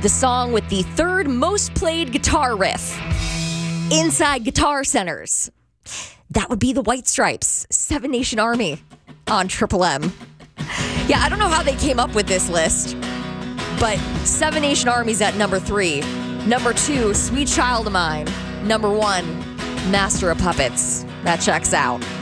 the song with the third most played guitar riff inside Guitar Centers. That would be the White Stripes, Seven Nation Army on Triple M. Yeah, I don't know how they came up with this list, but Seven Nation Army's at number 3. Number 2, Sweet Child of Mine. Number 1, Master of Puppets. That checks out.